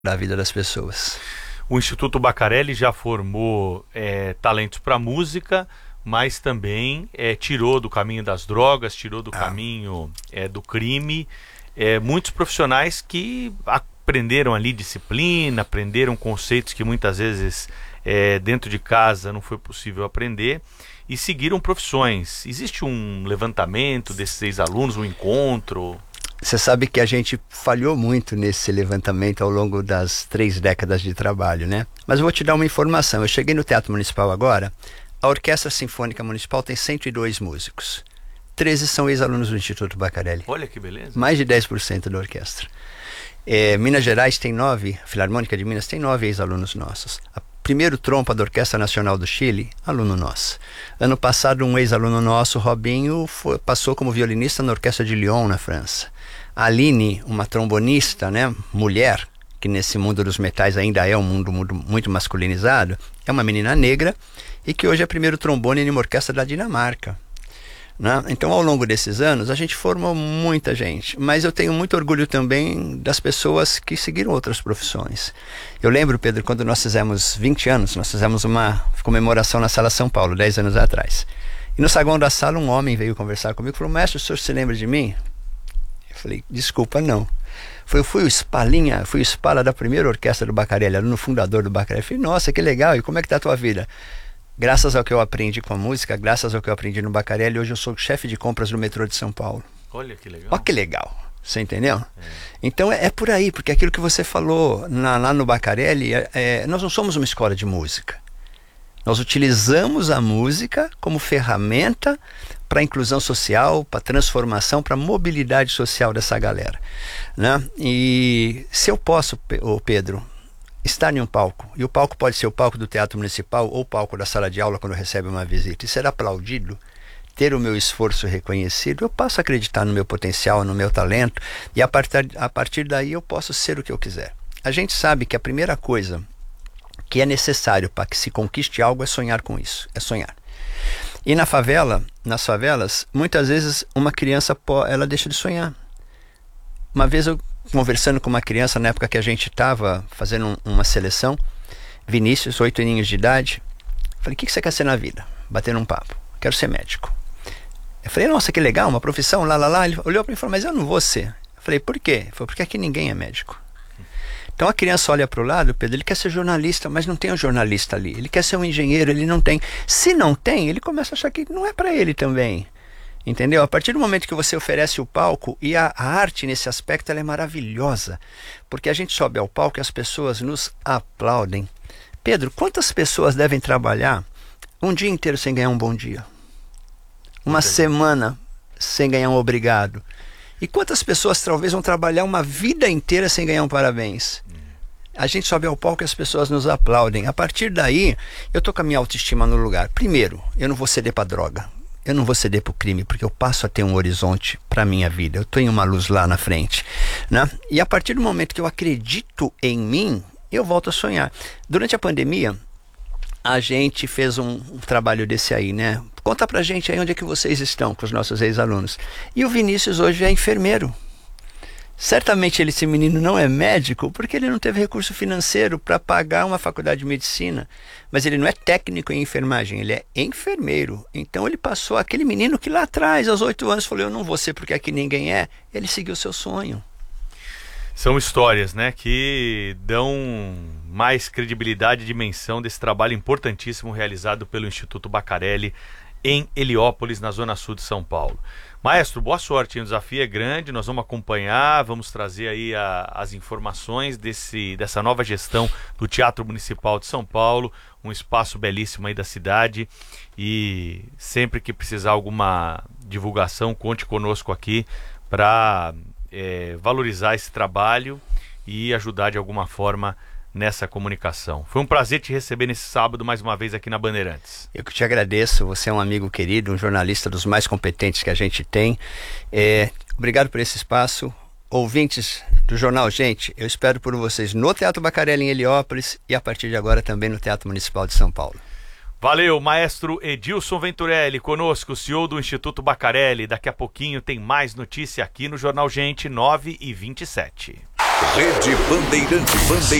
da vida das pessoas. O Instituto Bacarelli já formou talentos para música, mas também tirou do caminho das drogas, tirou do caminho do crime, muitos profissionais que aprenderam ali disciplina, aprenderam conceitos que muitas vezes dentro de casa não foi possível aprender e seguiram profissões. Existe um levantamento desses ex-alunos, um encontro? Você sabe que a gente falhou muito nesse levantamento ao longo das 3 décadas de trabalho, né? Mas eu vou te dar uma informação. Eu cheguei no Teatro Municipal agora, a Orquestra Sinfônica Municipal tem 102 músicos. 13 são ex-alunos do Instituto Bacarelli. Olha que beleza. Mais de 10% da orquestra. Minas Gerais tem 9, a Filarmônica de Minas tem 9 ex-alunos nossos. Primeiro trompa da Orquestra Nacional do Chile, aluno nosso. Ano passado, um ex-aluno nosso, Robinho, passou como violinista na Orquestra de Lyon, na França. A Aline, uma trombonista, né, mulher, que nesse mundo dos metais ainda é um mundo muito masculinizado, é uma menina negra e que hoje é primeiro trombone em uma orquestra da Dinamarca. Né? Então, ao longo desses anos, a gente formou muita gente, mas eu tenho muito orgulho também das pessoas que seguiram outras profissões. Eu lembro, Pedro, quando nós fizemos 20 anos, nós fizemos uma comemoração na Sala São Paulo, 10 anos atrás. E no saguão da sala, um homem veio conversar comigo e falou: mestre, o senhor se lembra de mim? Eu falei: desculpa, não. Eu fui o espala da primeira orquestra do Bacarelli, aluno fundador do Bacarelli. Eu falei: nossa, que legal, e como é que está a tua vida? Graças ao que eu aprendi com a música, graças ao que eu aprendi no Bacarelli, hoje eu sou chefe de compras do metrô de São Paulo. Olha que legal. Olha que legal, você entendeu? Então é por aí, porque aquilo que você falou lá no Bacarelli, nós não somos uma escola de música. Nós utilizamos a música como ferramenta para a inclusão social, para a transformação, para a mobilidade social dessa galera. Né? E se eu posso, Pedro, estar em um palco, e o palco pode ser o palco do Teatro Municipal ou o palco da sala de aula quando recebe uma visita, e ser aplaudido, ter o meu esforço reconhecido, eu passo a acreditar no meu potencial, no meu talento, e a partir daí eu posso ser o que eu quiser. A gente sabe que a primeira coisa que é necessário para que se conquiste algo é sonhar com isso, é sonhar. E nas favelas, muitas vezes uma criança ela deixa de sonhar. Uma vez eu conversando com uma criança na época que a gente estava fazendo uma seleção, Vinícius, 8 aninhos de idade, falei: o que você quer ser na vida? Batendo um papo: quero ser médico. Eu falei: nossa, que legal, uma profissão, lá. Ele olhou para mim e falou: mas eu não vou ser. Eu falei: por quê? Ele falou: porque aqui ninguém é médico. Então a criança olha para o lado, Pedro, ele quer ser jornalista, mas não tem um jornalista ali. Ele quer ser um engenheiro, ele não tem. Se não tem, ele começa a achar que não é para ele também. Entendeu? A partir do momento que você oferece o palco, e a arte nesse aspecto ela é maravilhosa, porque a gente sobe ao palco e as pessoas nos aplaudem. Pedro, quantas pessoas devem trabalhar um dia inteiro sem ganhar um bom dia? Uma semana sem ganhar um obrigado? E quantas pessoas talvez vão trabalhar uma vida inteira sem ganhar um parabéns? A gente sobe ao palco e as pessoas nos aplaudem. A partir daí, eu estou com a minha autoestima no lugar. Primeiro, eu não vou ceder para droga. Eu não vou ceder para o crime, porque eu passo a ter um horizonte para a minha vida. Eu tenho uma luz lá na frente. Né? E a partir do momento que eu acredito em mim, eu volto a sonhar. Durante a pandemia, a gente fez um trabalho desse aí, né? Conta pra gente aí onde é que vocês estão com os nossos ex-alunos. E o Vinícius hoje é enfermeiro. Certamente esse menino não é médico porque ele não teve recurso financeiro para pagar uma faculdade de medicina. Mas ele não é técnico em enfermagem, ele é enfermeiro. Então ele passou, aquele menino que lá atrás, aos 8 anos, falou: eu não vou ser porque aqui ninguém é. Ele seguiu seu sonho. São histórias, né, que dão mais credibilidade e dimensão desse trabalho importantíssimo realizado pelo Instituto Bacarelli em Heliópolis, na zona sul de São Paulo. Maestro, boa sorte, hein? O desafio é grande, nós vamos acompanhar, vamos trazer aí as informações dessa nova gestão do Teatro Municipal de São Paulo, um espaço belíssimo aí da cidade, e sempre que precisar alguma divulgação, conte conosco aqui para valorizar esse trabalho e ajudar de alguma forma nessa comunicação. Foi um prazer te receber nesse sábado mais uma vez aqui na Bandeirantes. Eu que te agradeço, você é um amigo querido, um jornalista dos mais competentes que a gente tem. Obrigado por esse espaço. Ouvintes do Jornal Gente, eu espero por vocês no Teatro Bacarelli em Heliópolis e a partir de agora também no Teatro Municipal de São Paulo. Valeu, maestro Edilson Venturelli, conosco, CEO do Instituto Bacarelli. Daqui a pouquinho tem mais notícia aqui no Jornal Gente, 9h27. Rede Bandeirantes.